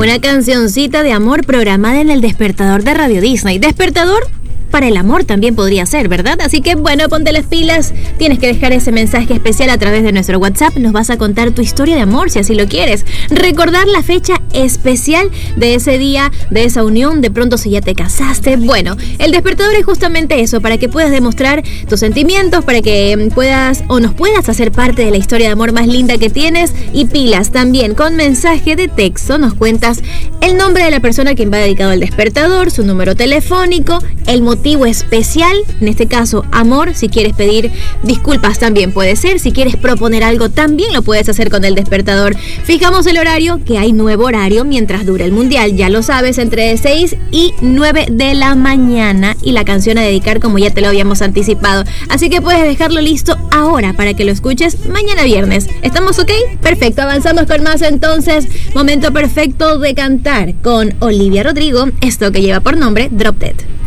Una cancioncita de amor programada en el despertador de Radio Disney. Despertador para el amor también podría ser, ¿verdad? Así que bueno, ponte las pilas. Tienes que dejar ese mensaje especial a través de nuestro WhatsApp. Nos vas a contar tu historia de amor si así lo quieres. Recordar la fecha especial de ese día, de esa unión, de pronto si ya te casaste. Bueno, el despertador es justamente eso, para que puedas demostrar tus sentimientos, para que puedas o nos puedas hacer parte de la historia de amor más linda que tienes. Y pilas también, con mensaje de texto nos cuentas el nombre de la persona a quien va dedicado el despertador, su número telefónico, el motivo especial, en este caso amor. Si quieres pedir disculpas también puede ser, si quieres proponer algo también lo puedes hacer con el despertador. Fijamos el horario, que hay nuevo horario mientras dura el mundial, ya lo sabes, entre 6 y 9 de la mañana, y la canción a dedicar como ya te lo habíamos anticipado, así que puedes dejarlo listo ahora para que lo escuches mañana viernes. ¿Estamos ok? Perfecto, avanzamos con más entonces. Momento perfecto de cantar con Olivia Rodrigo, esto que lleva por nombre Drop Dead.